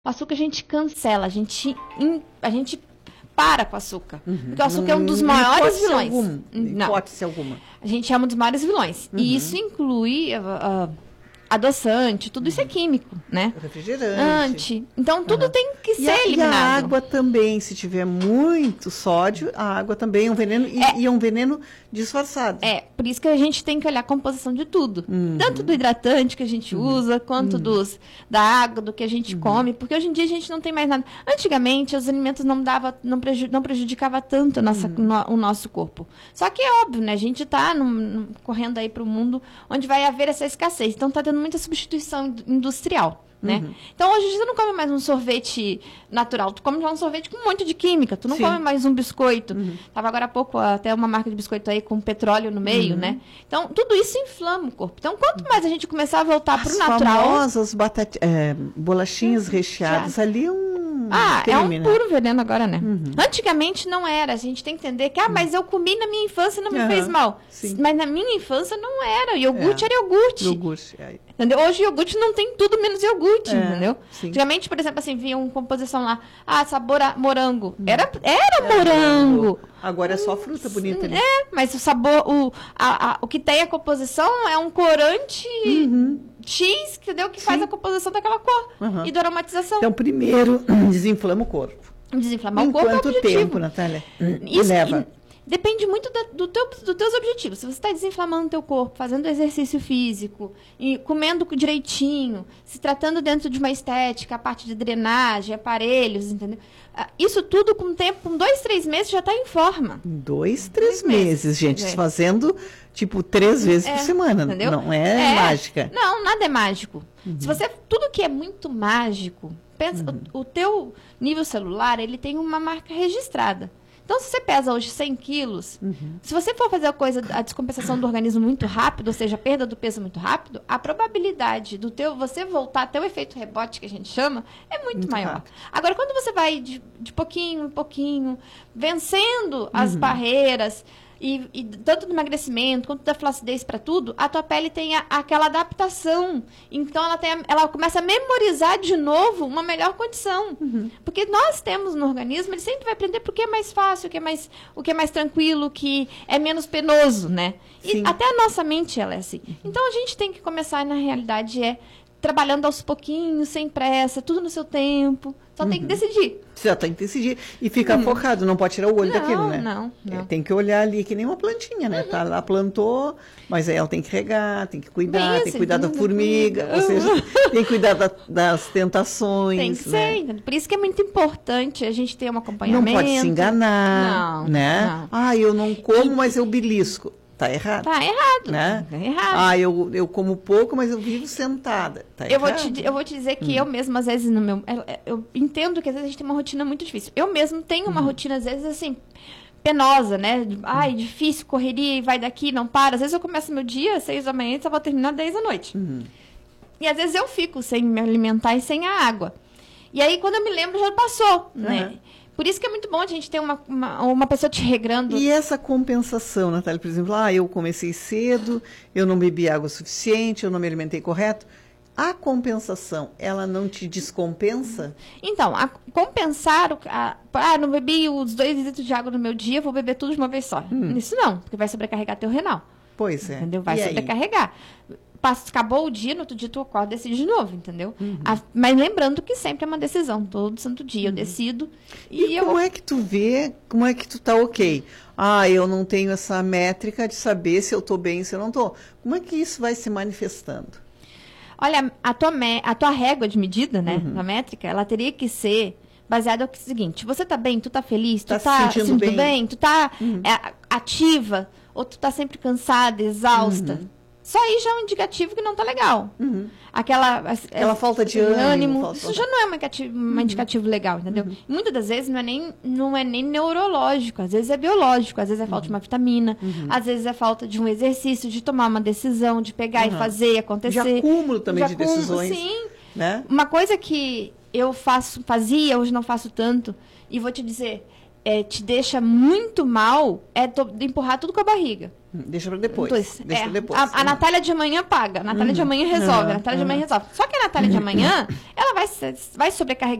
O açúcar a gente cancela, a gente para com o açúcar. Porque o açúcar é um dos maiores vilões. Hipótese alguma. A gente é um dos maiores vilões. E isso inclui adoçante, tudo isso é químico, né? Refrigerante. Então, tudo tem que ser eliminado. E a água também, se tiver muito sódio, a água também é um veneno, e é um veneno disfarçado. Por isso que a gente tem que olhar a composição de tudo. Tanto do hidratante que a gente usa, quanto da água, do que a gente come, porque hoje em dia a gente não tem mais nada. Antigamente, os alimentos não prejudicavam tanto o nosso corpo. Só que é óbvio, né? A gente está correndo aí para o mundo onde vai haver essa escassez. Então, está tendo muita substituição industrial, né? Então, hoje você não come mais um sorvete natural, tu come já um sorvete com um monte de química, tu não come mais um biscoito. Tava agora há pouco até uma marca de biscoito aí com petróleo no meio, né? Então, tudo isso inflama o corpo. Então, quanto mais a gente começar a voltar pro natural... As famosas bolachinhas recheadas ali é um crime, é um puro veneno agora, né? Antigamente não era. A gente tem que entender que, mas eu comi na minha infância e não me fez mal. Sim. Mas na minha infância não era. Iogurte era iogurte. Entendeu? Hoje iogurte não tem tudo menos iogurte, entendeu? Sim. Antigamente, por exemplo, assim, vinha uma composição lá, sabor a morango. Era morango. Agora é só fruta bonita, né? Mas o sabor, o que tem a composição é um corante X, entendeu? Que faz a composição daquela cor e da aromatização. Então, primeiro, desinflama o corpo. Desinflamar o corpo é o objetivo. Quanto tempo, Natália? Isso leva? Depende muito dos teus objetivos. Se você está desinflamando o teu corpo, fazendo exercício físico, e comendo direitinho, se tratando dentro de uma estética, a parte de drenagem, aparelhos, entendeu? Isso tudo com tempo, com 2, 3 meses já está em forma. 2, 3 meses, gente. Fazendo, 3 vezes por semana. Entendeu? Não é mágica. Não, nada é mágico. Se você, tudo que é muito mágico, pensa, o teu nível celular, ele tem uma marca registrada. Então, se você pesa hoje 100 quilos, se você for fazer a descompensação do organismo muito rápido, ou seja, a perda do peso muito rápido, a probabilidade você voltar até o efeito rebote, que a gente chama, é muito maior. Rápido. Agora, quando você vai de pouquinho em pouquinho, vencendo as barreiras, e tanto do emagrecimento quanto da flacidez para tudo, a tua pele tem aquela adaptação. Então, ela começa a memorizar de novo uma melhor condição. Porque nós temos no organismo, ele sempre vai aprender porque é mais fácil, o que é mais tranquilo, o que é menos penoso, né? E até a nossa mente, ela é assim. Então, a gente tem que começar, na realidade, trabalhando aos pouquinhos, sem pressa, tudo no seu tempo. Só tem que decidir. Só tem que decidir. E ficar focado, não pode tirar o olho daquilo, né? Não. Tem que olhar ali, que nem uma plantinha, né? Tá lá, plantou, mas aí ela tem que regar, tem que cuidar, tem que cuidar da formiga, ou seja, tem que cuidar das tentações. Tem que ser. Por isso que é muito importante a gente ter um acompanhamento. Não pode se enganar, né? Eu não como, mas eu belisco. Tá errado. Tá errado. Né? Tá errado. Eu como pouco, mas eu vivo sentada. Tá errado. Eu vou te dizer que eu mesma, às vezes, eu entendo que às vezes a gente tem uma rotina muito difícil. Eu mesmo tenho uma rotina, às vezes, assim, penosa, né? Difícil, correria, e vai daqui, não para. Às vezes eu começo meu dia às 6 da manhã e só vou terminar 10 da noite. E às vezes eu fico sem me alimentar e sem a água. E aí, quando eu me lembro, já passou, né? Por isso que é muito bom a gente ter uma pessoa te regrando. E essa compensação, Natália, por exemplo, eu comecei cedo, eu não bebi água suficiente, eu não me alimentei correto. A compensação, ela não te descompensa? Então, compensar, não bebi os 2 litros de água no meu dia, vou beber tudo de uma vez só. Isso não, porque vai sobrecarregar teu renal. Pois é. Entendeu? Vai sobrecarregar. Acabou o dia, no outro dia tu acorda e decide de novo, entendeu? Mas lembrando que sempre é uma decisão, todo santo dia eu decido. E como é que tu vê, como é que tu tá ok? Eu não tenho essa métrica de saber se eu tô bem, se eu não tô. Como é que isso vai se manifestando? Olha, a tua régua de medida, né, a métrica, ela teria que ser baseada no seguinte: você tá bem, tu tá feliz, tu tá se sentindo bem, tu tá ativa, ou tu tá sempre cansada, exausta. Só aí já é um indicativo que não tá legal. Aquela falta de ânimo. Isso já não é um indicativo legal, entendeu? Muitas das vezes não é nem neurológico, às vezes é biológico, às vezes é falta de uma vitamina, às vezes é falta de um exercício, de tomar uma decisão, de pegar e fazer acontecer. De acúmulo também de decisões. Sim. Né? Uma coisa que eu fazia, hoje não faço tanto, e vou te dizer, te deixa muito mal é empurrar tudo com a barriga. Deixa para depois. Deixa pra depois. A Natália de amanhã paga. A Natália de amanhã resolve. A Natália de amanhã resolve. Só que a Natália de amanhã, ela vai sobrecarregar